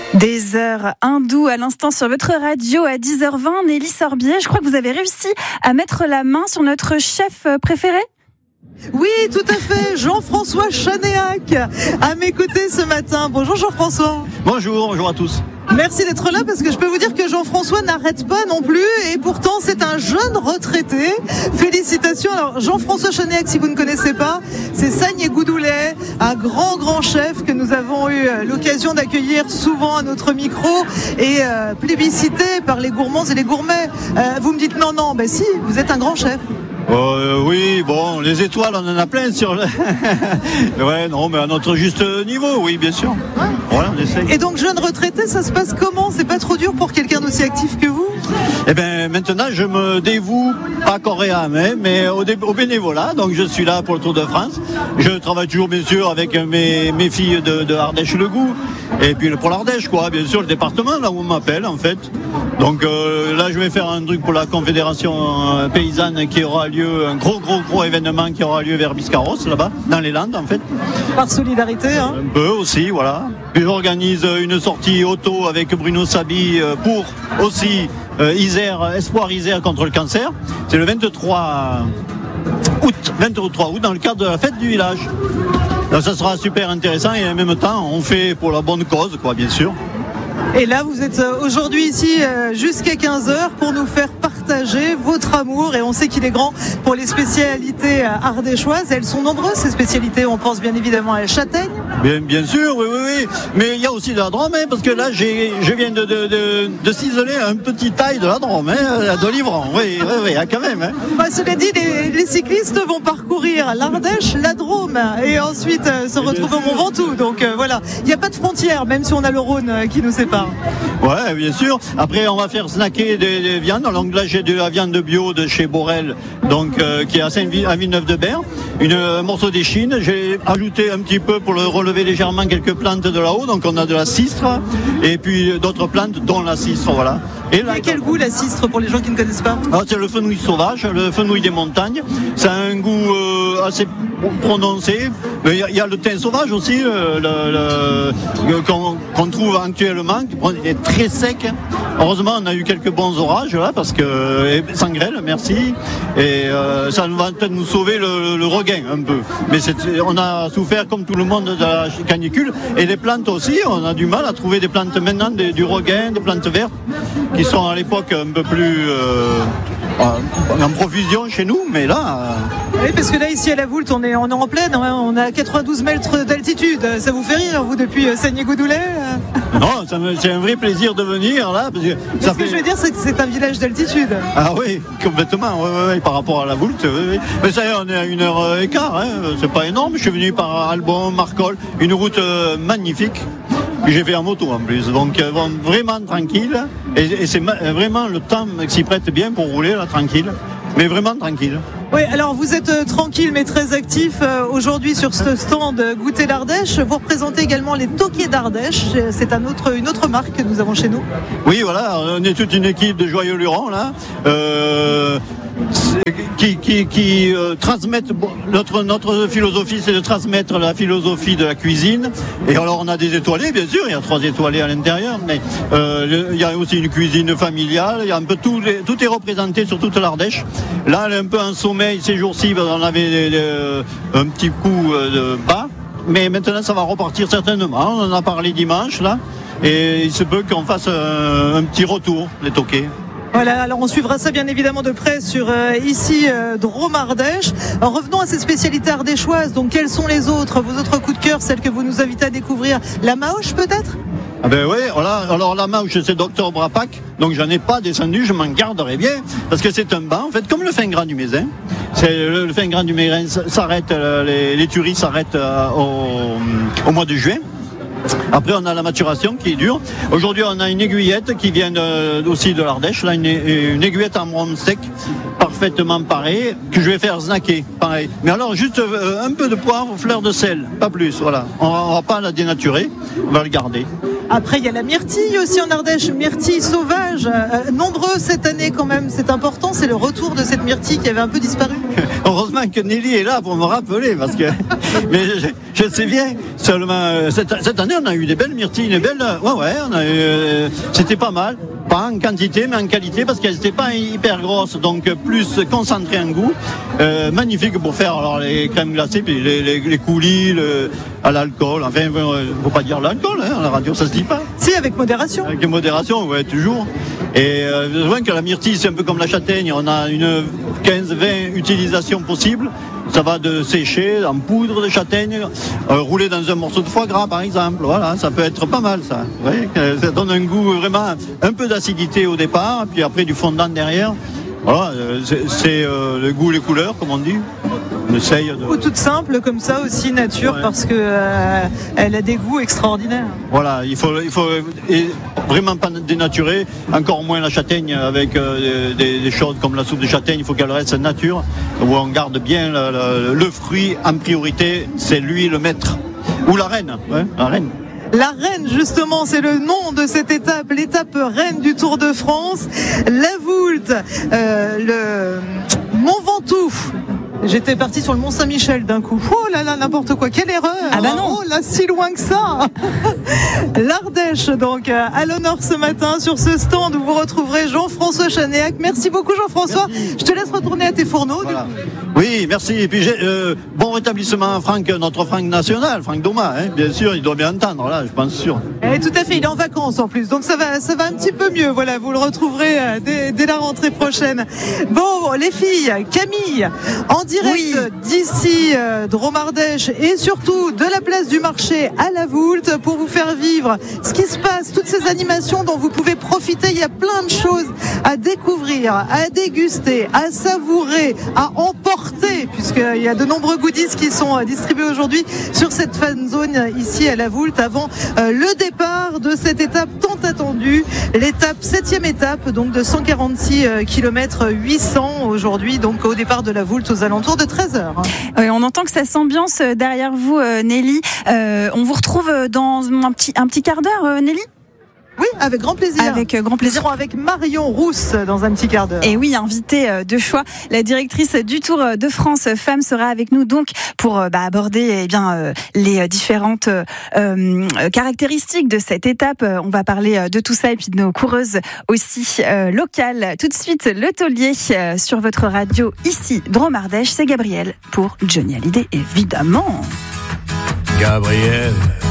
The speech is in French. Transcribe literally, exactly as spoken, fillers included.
Des heures hindoues à l'instant sur votre radio à dix heures vingt. Nelly Sorbier, je crois que vous avez réussi à mettre la main sur notre chef préféré. Oui, tout à fait, Jean-François Chanéac à mes côtés ce matin. Bonjour Jean-François. Bonjour, bonjour à tous. Merci d'être là parce que je peux vous dire que Jean-François n'arrête pas non plus et pourtant c'est un jeune retraité. Félicitations. Alors Jean-François Chanéac, si vous ne connaissez pas, c'est Sagne Goudoulet, un grand grand chef que nous avons eu l'occasion d'accueillir souvent à notre micro et euh, plébiscité par les gourmands et les gourmets. Euh, vous me dites non, non, ben si, vous êtes un grand chef. Euh, oui, bon, les étoiles, on en a plein sur le... ouais, non, mais à notre juste niveau, oui, bien sûr. Ouais. Voilà, on essaye. Et donc, jeune retraité, ça se passe comment ? C'est pas trop dur pour quelqu'un d'aussi actif que vous ? Eh bien, maintenant, je me dévoue, pas corps et âme, hein, mais au, dé- au bénévolat. Donc, je suis là pour le Tour de France. Je travaille toujours, bien sûr, avec mes, mes filles de, de Ardèche-le-Goût. Et puis, pour l'Ardèche, quoi, bien sûr, le département, là où on m'appelle, en fait. Donc, euh, là, je vais faire un truc pour la Confédération euh, paysanne qui aura lieu, un gros, gros, gros événement qui aura lieu vers Biscarrosse, là-bas, dans les Landes, en fait. Par solidarité, hein ? Un peu aussi, voilà. Puis, j'organise une sortie auto avec Bruno Sabi euh, pour aussi euh, Isère, Espoir Isère contre le cancer. C'est le vingt-trois août, vingt-trois août, dans le cadre de la fête du village. Donc, ça sera super intéressant et en même temps, on fait pour la bonne cause, quoi, bien sûr. Et là, vous êtes aujourd'hui ici jusqu'à quinze heures pour nous faire partager votre amour. Et on sait qu'il est grand pour les spécialités ardéchoises. Elles sont nombreuses, ces spécialités. On pense bien évidemment à la châtaigne. Bien, bien sûr, oui, oui, oui. Mais il y a aussi de la Drôme, hein, parce que là, j'ai, je viens de, de, de, de ciseler un petit taille de la Drôme, hein, d'Olivran. Oui, oui, oui, quand même. Hein. Bah, cela dit, les, les cyclistes vont parcourir l'Ardèche, la Drôme, et ensuite euh, se retrouver au Mont Ventoux. Donc euh, voilà, il n'y a pas de frontière, même si on a le Rhône euh, qui nous sépare. Ouais, bien sûr. Après, on va faire snacker des, des viandes. Donc là, j'ai de la viande bio de chez Borel, donc euh, qui est à, Saint- à Villeneuve-de-Berre. Une un morceau d'échine. J'ai ajouté un petit peu pour le relever légèrement quelques plantes de là-haut. Donc on a de la cistre et puis d'autres plantes, dont la cistre, voilà. Et là, quel goût la cistre pour les gens qui ne connaissent pas ? Alors, c'est le fenouil sauvage, le fenouil des montagnes. Ça a un goût euh, assez prononcé. Il y, y a le thym sauvage aussi, euh, le, le, qu'on, qu'on trouve actuellement, qui est très sec. Heureusement, on a eu quelques bons orages là, parce que et sans grêle, merci. Et euh, ça va peut-être nous sauver le, le regain un peu. Mais c'est, on a souffert comme tout le monde de la canicule. Et les plantes aussi, on a du mal à trouver des plantes maintenant, des, du regain, des plantes vertes, qui sont à l'époque un peu plus euh, en profusion chez nous, mais là... Euh... Oui, parce que là, ici à la Voulte, on est, on est en pleine, hein, on a quatre-vingt-douze mètres d'altitude. Ça vous fait rire, vous, depuis Sagne Goudoulet ? Non, ça me, c'est un vrai plaisir de venir, là. Parce que ce ça que fait... je veux dire, c'est que c'est un village d'altitude. Ah oui, complètement, oui, oui, oui, par rapport à la Voulte. Oui, oui. Mais ça y est, on est à une heure écart, hein, c'est pas énorme. Je suis venu par Albon, Marcol, une route euh, magnifique. Puis j'ai fait en moto en plus, donc euh, bon, vraiment tranquille. Et, et c'est ma- vraiment le temps qui s'y prête bien pour rouler, là, tranquille. Mais vraiment tranquille. Oui, alors vous êtes euh, tranquille mais très actif euh, aujourd'hui sur ce stand euh, Goûter l'Ardèche. Vous représentez également les Toquiers d'Ardèche. C'est un autre, une autre marque que nous avons chez nous. Oui, voilà, on est toute une équipe de joyeux lurons, là. Euh... qui, qui, qui euh, transmettent bon, notre, notre philosophie, c'est de transmettre la philosophie de la cuisine. Et alors on a des étoilés, bien sûr, il y a trois étoilés à l'intérieur, mais euh, il y a aussi une cuisine familiale, il y a un peu tout, les, tout est représenté sur toute l'Ardèche. Là, elle est un peu en sommeil ces jours-ci, on avait euh, un petit coup euh, de bas, mais maintenant ça va repartir certainement. On en a parlé dimanche, là, et il se peut qu'on fasse un, un petit retour, les toquets. Voilà, alors on suivra ça bien évidemment de près sur euh, ici euh, Drôme Ardèche. Alors, revenons à ces spécialités ardéchoises. Donc quelles sont les autres, vos autres coups de cœur, celles que vous nous invitez à découvrir ? La maoche peut-être ? Ah ben oui, alors, alors la maoche c'est docteur Brapac, donc j'en ai pas descendu, je m'en garderai bien, parce que c'est un banc, en fait, comme le fin gras du Mézin. C'est le, le fin gras du Mézin s'arrête, les, les tueries s'arrêtent euh, au, au mois de juin. Après, on a la maturation qui est dure. Aujourd'hui, on a une aiguillette qui vient de, aussi de l'Ardèche. Là, une, une aiguillette en rhum sec, parfaitement parée, que je vais faire snacker, pareil. Mais alors, juste euh, un peu de poivre, fleur de sel, pas plus, voilà. On ne va pas la dénaturer, on va le garder. Après, il y a la myrtille aussi en Ardèche, myrtille sauvage, euh, nombreux cette année quand même, c'est important, c'est le retour de cette myrtille qui avait un peu disparu. Heureusement que Nelly est là pour me rappeler, parce que mais je, je sais bien, seulement euh, cette, cette année on a eu des belles myrtilles, des belles, ouais ouais, on a eu, euh, c'était pas mal, pas en quantité mais en qualité, parce qu'elles n'étaient pas hyper grosses, donc plus concentrées en goût, euh, magnifique pour faire alors les crèmes glacées, puis les, les, les coulis, le, à l'alcool, enfin il euh, faut pas dire l'alcool, hein, à la radio ça se dit pas. Si, avec modération. Avec modération, ouais, toujours. Et euh, je vois que la myrtille, c'est un peu comme la châtaigne. On a une quinze vingt utilisations possibles. Ça va de sécher en poudre de châtaigne, euh, rouler dans un morceau de foie gras, par exemple. Voilà, ça peut être pas mal, ça. Vous voyez, ça donne un goût vraiment, un peu d'acidité au départ, puis après du fondant derrière. Voilà, c'est, c'est euh, le goût, les couleurs, comme on dit. On essaye de... Ou toute simple comme ça aussi, nature, ouais. Parce que euh, elle a des goûts extraordinaires. Voilà, il faut, il faut vraiment pas dénaturer, encore moins la châtaigne avec euh, des, des choses comme la soupe de châtaigne, il faut qu'elle reste nature, où on garde bien le, le, le fruit en priorité, c'est lui le maître. Ou la reine, ouais, la reine. La Reine, justement, c'est le nom de cette étape, l'étape reine du Tour de France. La Voulte, euh, le Mont Ventoux. J'étais parti sur le Mont Saint-Michel d'un coup. Oh là là, n'importe quoi, quelle erreur. Ah bah non. Oh là, si loin que ça. L'Ardèche, donc, à l'honneur ce matin sur ce stand où vous retrouverez Jean-François Chanéac. Merci beaucoup, Jean-François. Merci. Je te laisse retourner à tes fourneaux. Voilà. Oui, merci. Et puis, j'ai, euh, bon rétablissement à Franck, notre Franck national, Franck Domas, hein, bien sûr, il doit bien entendre, là, je pense sûr. Et tout à fait, il est en vacances en plus, donc ça va, ça va un petit peu mieux. Voilà, vous le retrouverez euh, dès, dès la rentrée prochaine. Bon, les filles, Camille, en direct oui. d'ici euh, Drôme-Ardèche et surtout de la place du marché à la Voulte pour vous faire vivre ce qui se passe, toutes ces animations dont vous pouvez profiter. Il y a plein de choses à découvrir, à déguster, à savourer, à emporter, puisqu'il y a de nombreux goodies qui sont distribués aujourd'hui sur cette fan zone ici à la Voulte avant euh, le départ de cette étape tant attendue, l'étape septième étape, donc de cent quarante-six kilomètres huit cents aujourd'hui, donc au départ de la Voulte aux alentours de treize heures. Oui, on entend que ça s'ambiance derrière vous, Nelly. Euh, on vous retrouve dans un petit, un petit quart d'heure, Nelly ? Oui, avec grand plaisir. Avec grand plaisir. Nous serons avec Marion Rousse dans un petit quart d'heure. Et oui, invitée de choix, la directrice du Tour de France Femmes sera avec nous donc pour bah, aborder eh bien les différentes euh, caractéristiques de cette étape. On va parler de tout ça et puis de nos coureuses aussi euh, locales. Tout de suite, le taulier euh, sur votre radio ici, Drôme-Ardèche. C'est Gabriel pour Johnny Hallyday, évidemment. Gabriel.